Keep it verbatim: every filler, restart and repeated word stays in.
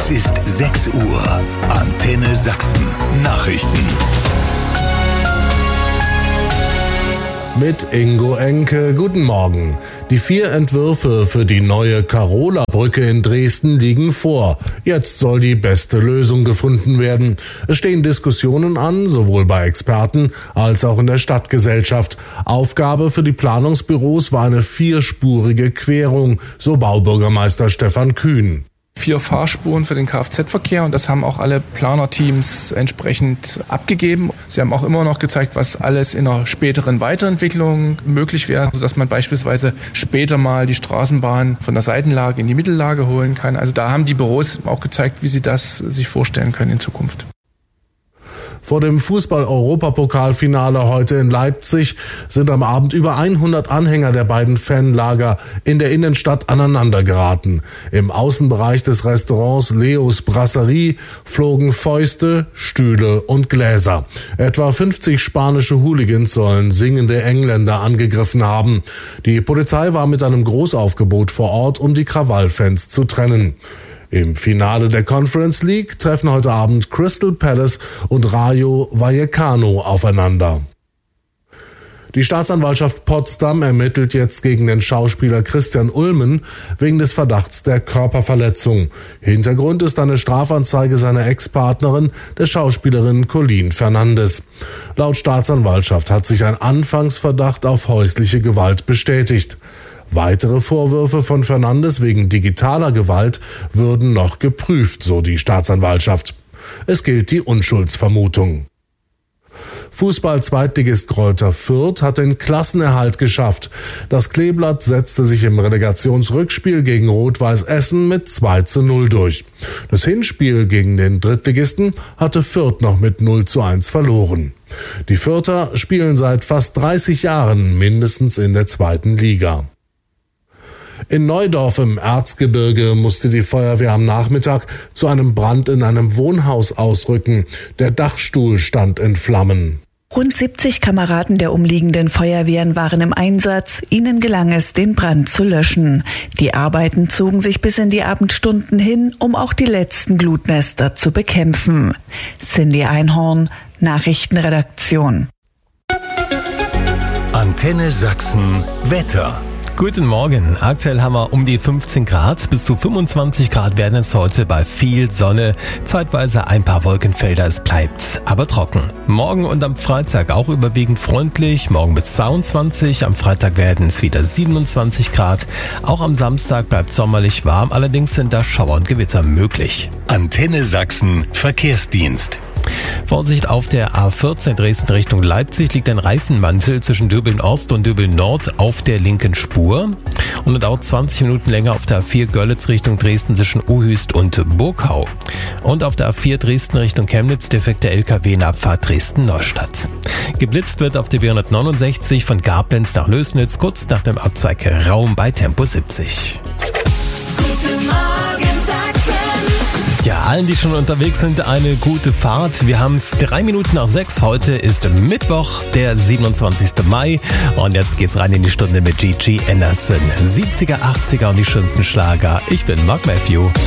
Es ist sechs Uhr. Antenne Sachsen. Nachrichten. Mit Ingo Enke, guten Morgen. Die vier Entwürfe für die neue Karola-Brücke in Dresden liegen vor. Jetzt soll die beste Lösung gefunden werden. Es stehen Diskussionen an, sowohl bei Experten als auch in der Stadtgesellschaft. Aufgabe für die Planungsbüros war eine vierspurige Querung, so Baubürgermeister Stefan Kühn. Vier Fahrspuren für den Kfz-Verkehr und das haben auch alle Planerteams entsprechend abgegeben. Sie haben auch immer noch gezeigt, was alles in einer späteren Weiterentwicklung möglich wäre, sodass man beispielsweise später mal die Straßenbahn von der Seitenlage in die Mittellage holen kann. Also da haben die Büros auch gezeigt, wie sie das sich vorstellen können in Zukunft. Vor dem Fußball-Europapokalfinale heute in Leipzig sind am Abend über hundert Anhänger der beiden Fanlager in der Innenstadt aneinandergeraten. Im Außenbereich des Restaurants Leos Brasserie flogen Fäuste, Stühle und Gläser. Etwa fünfzig spanische Hooligans sollen singende Engländer angegriffen haben. Die Polizei war mit einem Großaufgebot vor Ort, um die Krawallfans zu trennen. Im Finale der Conference League treffen heute Abend Crystal Palace und Rayo Vallecano aufeinander. Die Staatsanwaltschaft Potsdam ermittelt jetzt gegen den Schauspieler Christian Ulmen wegen des Verdachts der Körperverletzung. Hintergrund ist eine Strafanzeige seiner Ex-Partnerin, der Schauspielerin Colleen Fernandes. Laut Staatsanwaltschaft hat sich ein Anfangsverdacht auf häusliche Gewalt bestätigt. Weitere Vorwürfe von Fernandes wegen digitaler Gewalt würden noch geprüft, so die Staatsanwaltschaft. Es gilt die Unschuldsvermutung. Fußball-Zweitligist Greuther Fürth hat den Klassenerhalt geschafft. Das Kleeblatt setzte sich im Relegationsrückspiel gegen Rot-Weiß Essen mit zwei zu null durch. Das Hinspiel gegen den Drittligisten hatte Fürth noch mit null zu eins verloren. Die Fürther spielen seit fast dreißig Jahren mindestens in der zweiten Liga. In Neudorf im Erzgebirge musste die Feuerwehr am Nachmittag zu einem Brand in einem Wohnhaus ausrücken. Der Dachstuhl stand in Flammen. Rund siebzig Kameraden der umliegenden Feuerwehren waren im Einsatz. Ihnen gelang es, den Brand zu löschen. Die Arbeiten zogen sich bis in die Abendstunden hin, um auch die letzten Glutnester zu bekämpfen. Cindy Einhorn, Nachrichtenredaktion. Antenne Sachsen Wetter. Guten Morgen. Aktuell haben wir um die fünfzehn Grad. Bis zu fünfundzwanzig Grad werden es heute bei viel Sonne. Zeitweise ein paar Wolkenfelder. Es bleibt aber trocken. Morgen und am Freitag auch überwiegend freundlich. Morgen mit zweiundzwanzig. Am Freitag werden es wieder siebenundzwanzig Grad. Auch am Samstag bleibt sommerlich warm. Allerdings sind da Schauer und Gewitter möglich. Antenne Sachsen Verkehrsdienst. Vorsicht auf der A vierzehn Dresden Richtung Leipzig liegt ein Reifenmantel zwischen Döbeln Ost und Döbeln Nord auf der linken Spur. Und es dauert zwanzig Minuten länger auf der A vier Görlitz Richtung Dresden zwischen Uhüst und Burgau. Und auf der A vier Dresden Richtung Chemnitz defekte L K W in Abfahrt Dresden-Neustadt. Geblitzt wird auf der B hundertneunundsechzig von Gablenz nach Lößnitz kurz nach dem Abzweig Raum bei Tempo siebzig. Guten Morgen Sachsen. Ja, allen, die schon unterwegs sind, eine gute Fahrt. Wir haben es drei Minuten nach sechs. Heute ist Mittwoch, der siebenundzwanzigster Mai. Und jetzt geht's rein in die Stunde mit Gigi Anderson. siebziger, achtziger und die schönsten Schlager. Ich bin Mark Matthew.